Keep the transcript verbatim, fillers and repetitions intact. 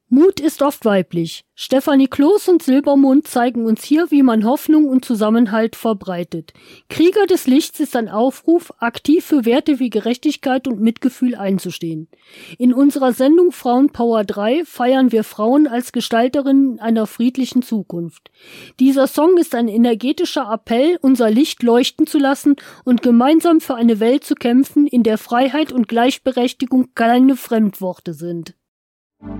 Mut ist oft weiblich. Stefanie Kloß und Silbermond zeigen uns hier, wie man Hoffnung und Zusammenhalt verbreitet. Krieger des Lichts ist ein Aufruf, aktiv für Werte wie Gerechtigkeit und Mitgefühl einzustehen. In unserer Sendung Frauenpower drei feiern wir Frauen als Gestalterinnen einer friedlichen Zukunft. Dieser Song ist ein energetischer Appell, unser Licht leuchten zu lassen und gemeinsam für eine Welt zu kämpfen, in der Freiheit und Gleichberechtigung keine Fremdworte sind.